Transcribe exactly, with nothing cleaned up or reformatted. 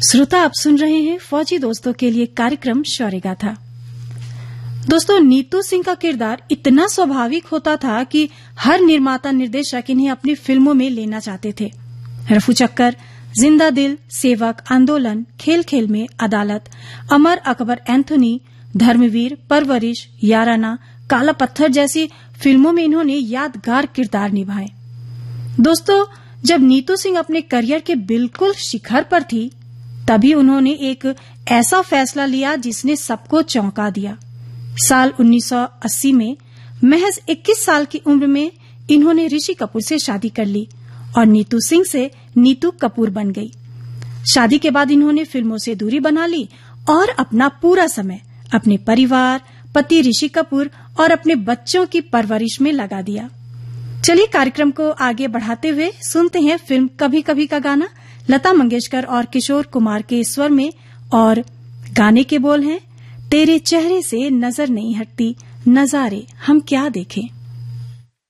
श्रोता आप सुन रहे हैं फौजी दोस्तों के लिए कार्यक्रम शौर्य गाथा। दोस्तों, नीतू सिंह का किरदार इतना स्वाभाविक होता था कि हर निर्माता निर्देशक इन्हें अपनी फिल्मों में लेना चाहते थे। रफू चक्कर, जिंदा दिल, सेवक, आंदोलन, खेल खेल में, अदालत, अमर अकबर एंथोनी, धर्मवीर, परवरिश, याराना, काला पत्थर जैसी फिल्मों में इन्होंने यादगार किरदार निभाए। दोस्तों, जब नीतू सिंह अपने करियर के बिल्कुल शिखर पर थी, तभी उन्होंने एक ऐसा फैसला लिया जिसने सबको चौंका दिया। साल उन्नीस सौ अस्सी में महज इक्कीस साल की उम्र में इन्होंने ऋषि कपूर से शादी कर ली और नीतू सिंह से नीतू कपूर बन गई। शादी के बाद इन्होंने फिल्मों से दूरी बना ली और अपना पूरा समय अपने परिवार, पति ऋषि कपूर और अपने बच्चों की परवरिश में लगा दिया। चलिए कार्यक्रम को आगे बढ़ाते हुए सुनते हैं फिल्म कभी कभी का गाना लता मंगेशकर और किशोर कुमार के स्वर में, और गाने के बोल हैं, तेरे चेहरे से नजर नहीं हटती, नजारे हम क्या देखें।